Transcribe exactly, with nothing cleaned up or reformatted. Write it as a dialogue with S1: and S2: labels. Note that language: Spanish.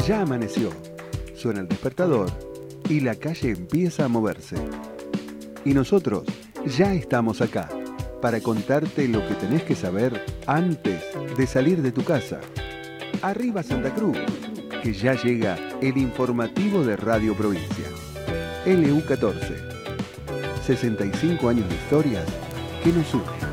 S1: Ya amaneció, suena el despertador y la calle empieza a moverse. Y nosotros ya estamos acá para contarte lo que tenés que saber antes de salir de tu casa. Arriba Santa Cruz, que ya llega el informativo de Radio Provincia. L U catorce, sesenta y cinco años de historias que nos unen.